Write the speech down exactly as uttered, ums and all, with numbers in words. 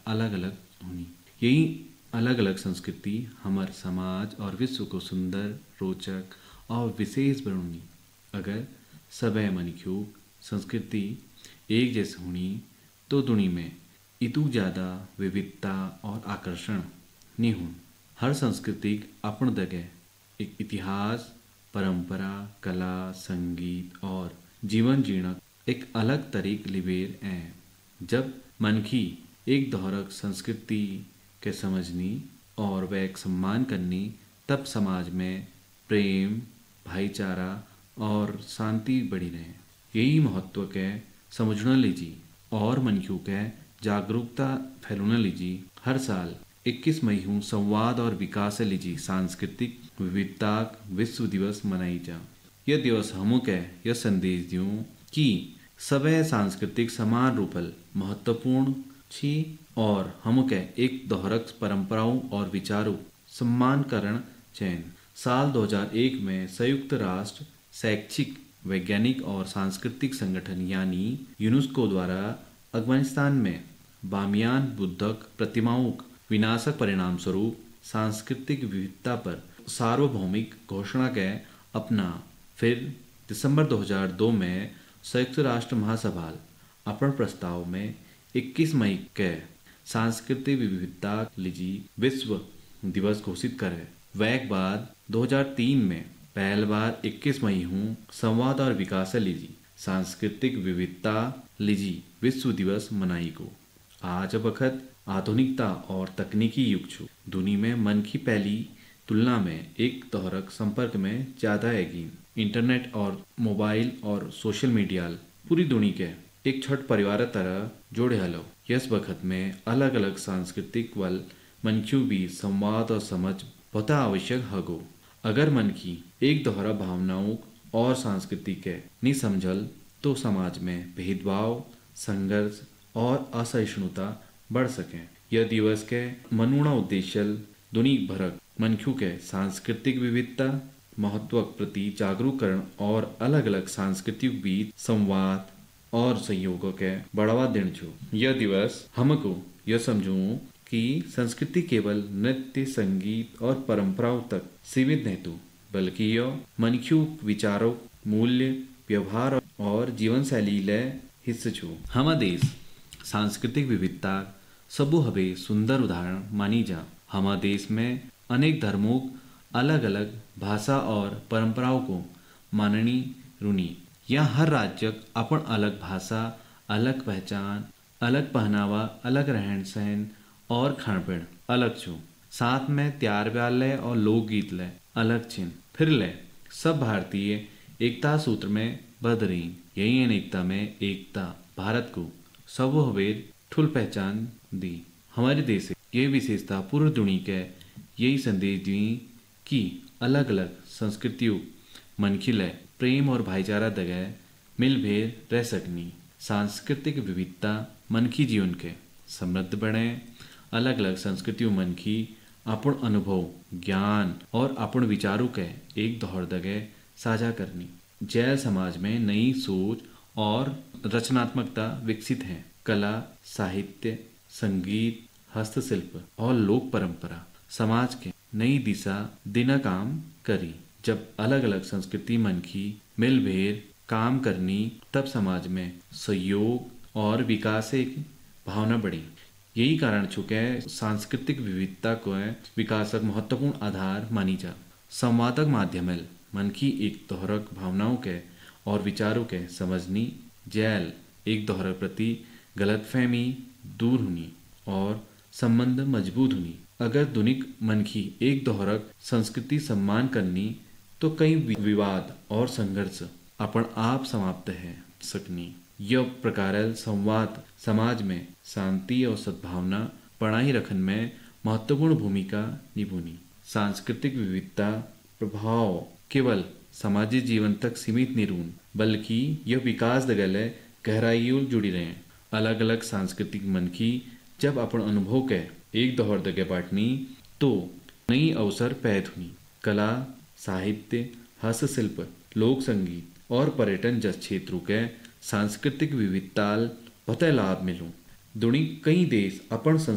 अलग अलग होनी। यही अलग अलग संस्कृति हमार समाज और विश्व को सुंदर, रोचक और विशेष बनानी। अगर सबै मनुष्यों संस्कृति एक जैसे होनी तो दुनिया में इतू ज़्यादा विविधता और आकर्षण नहीं हो। हर संस्कृति अपन जगह एक इतिहास, परंपरा, कला, संगीत और जीवन जीना एक अलग तरीक लिबेर है। जब मनखी एक दोहरक संस्कृति के समझनी और वह एक सम्मान करनी, तब समाज में प्रेम, भाईचारा और शांति बढ़ी रहे। यही महत्व के समझना लीजिए और मनखियों के जागरूकता फैलाना लीजिए। हर साल इक्कीस मई को संवाद और विकास से लीजिए सांस्कृतिक विविधता विश्व दिवस मनाई जा। यह दिवस हमों के यह संदेश दूं कि सबै सांस्कृतिक समान रूपल महत्वपूर्ण छी और हमों के एक दोहरक परंपराओं और विचारों सम्मान करण चैन। साल दो हज़ार एक में संयुक्त राष्ट्र शैक्षिक, वैज्ञानिक और सांस्कृतिक संगठन यानी यूनेस्को द्वारा अफगानिस्तान में बामियान बुद्धक प्रतिमाओं विनाशक परिणाम स्वरूप सांस्कृतिक विविधता पर सार्वभौमिक घोषणा के अपना। फिर दिसंबर दो हज़ार दो में संयुक्त राष्ट्र महासभा अपन प्रस्ताव में इक्कीस मई के सांस्कृतिक विविधता लीजी विश्व दिवस घोषित करे। वह बाद दो हज़ार तीन में पहली बार इक्कीस मई हूँ संवाद और विकास लीजी सांस्कृतिक विविधता लीजी विश्व दिवस मनाई को। आज वक्त आधुनिकता और तकनीकी युग छु। दुनिया में मन की पहली तुलना में एक दोहरक संपर्क में ज़्यादा हैगी। इंटरनेट और मोबाइल और सोशल मीडिया पूरी दुनिया के एक छोट परिवार तरह जोड़े हलो। यस वक्त में अलग अलग सांस्कृतिक वल मनखियों भी संवाद और समझ बहुत आवश्यक हगो। अगर मन की एक दोहरा भावनाओं और संस्कृति के नहीं समझल तो समाज में भेदभाव, संघर्ष और असहिष्णुता बढ़ सके। यह दिवस के मनूना उद्देश्य दुनिया भरक मनखियों के सांस्कृतिक विविधता महत्व प्रति जागरूकरण और अलग अलग सांस्कृतिक बीच संवाद और सहयोग के बढ़ावा देना छो। यह दिवस हमको यह समझूं कि संस्कृति केवल नृत्य, संगीत और परंपराओं तक सीमित नहीं तो बल्कि यह मनखियों विचारों, मूल्य, व्यवहार और जीवन शैली ले हिस्सा छो। हमारा देश सांस्कृतिक विविधता सबू हवे सुंदर उदाहरण मानी जा। हमारे देश में अनेक धर्मों, अलग अलग भाषा और परंपराओं को माननी रुनी। यहाँ हर राज्य अपन अलग भाषा, अलग पहचान, अलग पहनावा, अलग रहन सहन और खान पीन अलग छो। साथ में त्यार ब्याले और लोकगीत ले अलग छिन। फिर ले सब भारतीय एकता सूत्र में बध रही। यही अनेकता में एकता भारत को सब हवेर ठुल पहचान दी। हमारे देश से ये विशेषता पूर्व दुनिया के यही संदेश दी कि अलग अलग संस्कृतियों मनखिले प्रेम और भाईचारा दगे मिल भेर रह सकनी। सांस्कृतिक विविधता मनखी जीवन के समृद्ध बने। अलग अलग संस्कृतियों मनखी अपन अनुभव, ज्ञान और अपन विचारों के एक दोहर दगे साझा करनी। जैल समाज में नई सोच और रचनात्मकता विकसित है। कला, साहित्य, संगीत, हस्तशिल्प और लोक परंपरा समाज के नई दिशा देना काम करी। जब अलग अलग संस्कृति मनखी मिल भेर काम करनी तब समाज में सहयोग और विकास एक भावना बढ़ी। यही कारण चुके सांस्कृतिक विविधता को विकासक महत्वपूर्ण आधार मानी जा। संवादक माध्यम मन की एक दोहरक भावनाओं के और विचारों के समझनी जैल एक दोहरक प्रति गलतफहमी दूर होनी और संबंध मजबूत होनी। अगर दुनिक मन की एक दोहरक संस्कृति सम्मान करनी तो कई विवाद और संघर्ष अपन आप समाप्त है सकनी। यह प्रकार संवाद समाज में शांति और सद्भावना बनाए रखन में महत्वपूर्ण भूमिका निभानी। सांस्कृतिक विविधता प्रभाव केवल सामाजिक जीवन तक सीमित नहीं रहूं बल्कि यह विकास दगले गहराइयों जुड़ी रहे। अलग अलग सांस्कृतिक मनखी जब अपन अनुभव के एक दोहर दगे बांटनी तो नई अवसर पैदा हुई। कला, साहित्य, हस्तशिल्प, लोक संगीत और पर्यटन जस क्षेत्रों के सांस्कृतिक विविधता बहुत लाभ मिलूं। दुनिया कई देश अपन